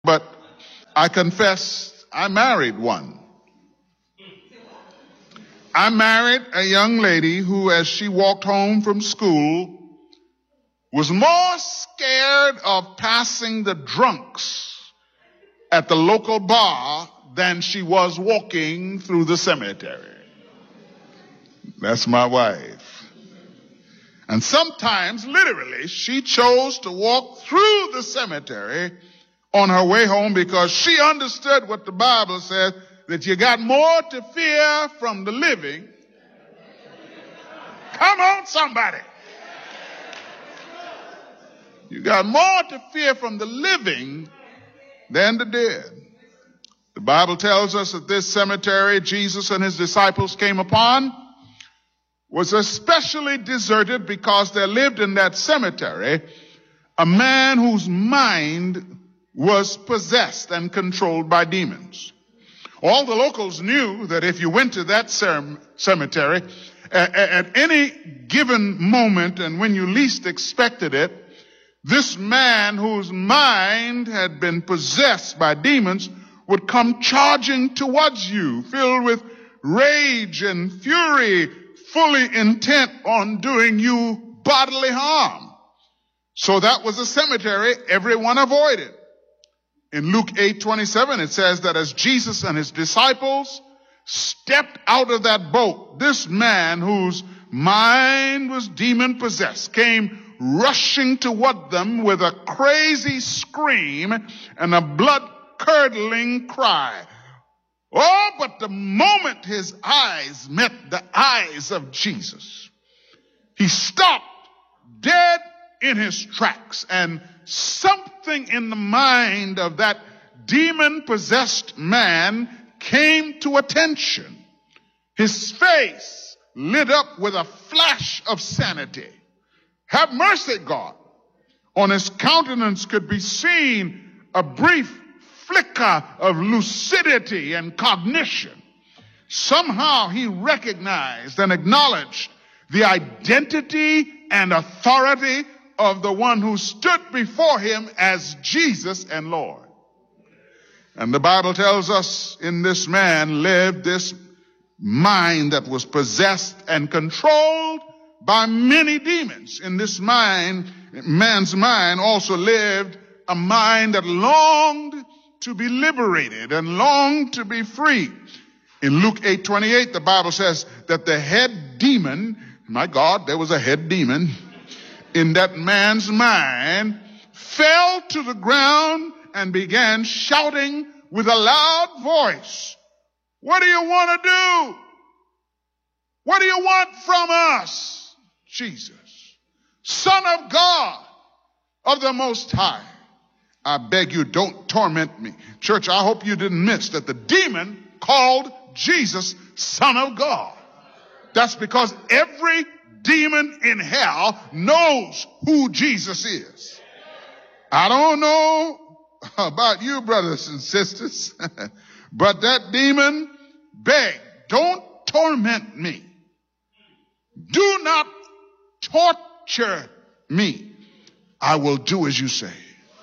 But I confess I married one. I married a young lady who, as she walked home from school, was more scared of passing the drunks at the local bar than she was walking through the cemetery. That's my wife. And sometimes, literally, she chose to walk through the cemetery on her way home because she understood what the Bible says, that you got more to fear from the living. Come on, somebody. You got more to fear from the living than the dead. The Bible tells us that this cemetery Jesus and his disciples came upon was especially deserted because there lived in that cemetery a man whose mind was possessed and controlled by demons. All the locals knew that if you went to that cemetery at any given moment and when you least expected it, this man whose mind had been possessed by demons would come charging towards you, filled with rage and fury, fully intent on doing you bodily harm. So that was a cemetery everyone avoided. In Luke 8:27, it says that as Jesus and his disciples stepped out of that boat, this man whose mind was demon-possessed came rushing toward them with a crazy scream and a blood-curdling cry. Oh, but the moment his eyes met the eyes of Jesus, he stopped dead in his tracks, and something in the mind of that demon-possessed man came to attention. His face lit up with a flash of sanity. Have mercy, God. On his countenance could be seen a brief flicker of lucidity and cognition. Somehow he recognized and acknowledged the identity and authority of the one who stood before him as Jesus and Lord. And the Bible tells us in this man lived this mind that was possessed and controlled by many demons. In this man's mind also lived a mind that longed to be liberated and longed to be free. In Luke 8:28, the Bible says that the head demon, my God, there was a head demon in that man's mind, fell to the ground and began shouting with a loud voice, "What do you want to do? What do you want from us, Jesus, Son of God, of the Most High? I beg you, don't torment me." Church, I hope you didn't miss that the demon called Jesus Son of God. That's because every demon in hell knows who Jesus is. I don't know about you, brothers and sisters, but that demon begged, "Don't torment me. Do not torture me. I will do as you say."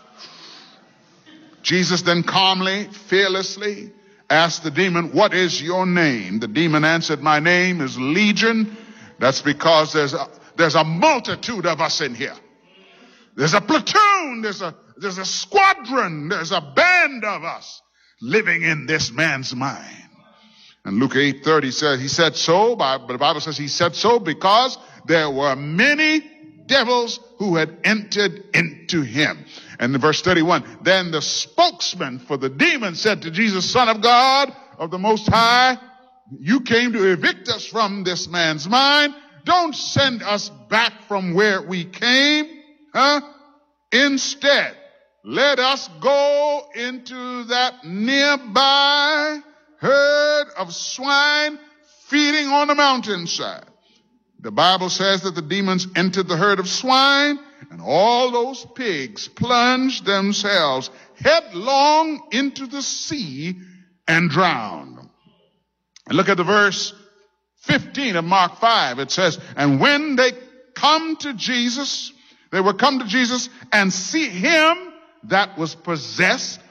Jesus then calmly, fearlessly asked the demon, "What is your name?" The demon answered, "My name is Legion." That's because there's a multitude of us in here. There's a platoon, there's a squadron, there's a band of us living in this man's mind. And Luke 8:30 says he said so, but the Bible says he said so because there were many devils who had entered into him. And in verse 31, then the spokesman for the demon said to Jesus, "Son of God, of the Most High, you came to evict us from this man's mind. Don't send us back from where we came. Instead, let us go into that nearby herd of swine feeding on the mountainside." The Bible says that the demons entered the herd of swine, and all those pigs plunged themselves headlong into the sea and drowned. And look at the verse 15 of Mark 5. It says, "And when they were come to Jesus and see him that was possessed